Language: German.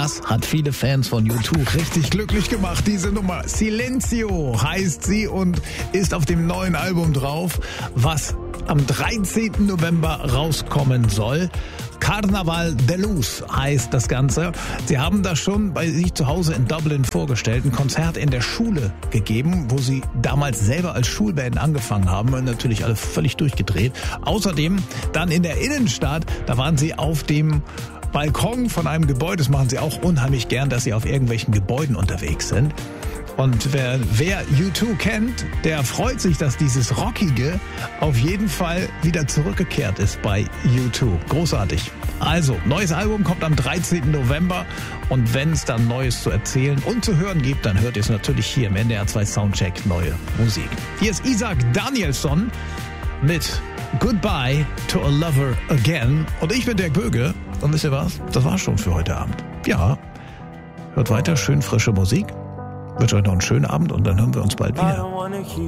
das hat viele Fans von U2 richtig glücklich gemacht, diese Nummer. Silenzio heißt sie und ist auf dem neuen Album drauf, was am 13. November rauskommen soll. Carnaval de Luz heißt das Ganze. Sie haben das schon bei sich zu Hause in Dublin vorgestellt, ein Konzert in der Schule gegeben, wo sie damals selber als Schulband angefangen haben und natürlich alle völlig durchgedreht. Außerdem dann in der Innenstadt, da waren sie auf dem Balkon von einem Gebäude. Das machen sie auch unheimlich gern, dass sie auf irgendwelchen Gebäuden unterwegs sind. Und wer U2 kennt, der freut sich, dass dieses Rockige auf jeden Fall wieder zurückgekehrt ist bei U2. Großartig. Also, neues Album kommt am 13. November und wenn es dann Neues zu erzählen und zu hören gibt, dann hört ihr es natürlich hier im NDR 2 Soundcheck Neue Musik. Hier ist Isaac Danielsson mit Goodbye to a Lover Again und ich bin Dirk Böge und wisst ihr was? Das war's schon für heute Abend. Ja, hört weiter, schön frische Musik. Ich wünsche euch noch einen schönen Abend und dann hören wir uns bald wieder.